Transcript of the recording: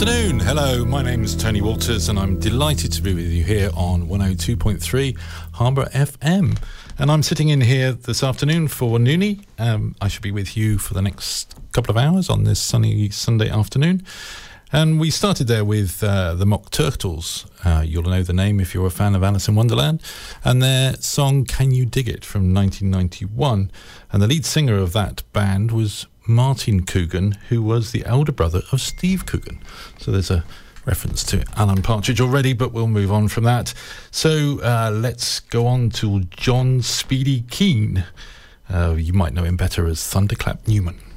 afternoon. Hello, my name is Tony Walters and I'm delighted to be with you here on 102.3 Harbour FM. And I'm sitting in here this afternoon for Noonie. I should be with you for the next couple of hours on this sunny Sunday afternoon. And we started there with the Mock Turtles. You'll know the name if you're a fan of Alice in Wonderland. And their song Can You Dig It from 1991. And the lead singer of that band was Martin Coogan, who was the elder brother of Steve Coogan. So there's a reference to Alan Partridge already, but we'll move on from that. So let's go on to John Speedy Keane. You might know him better as Thunderclap Newman.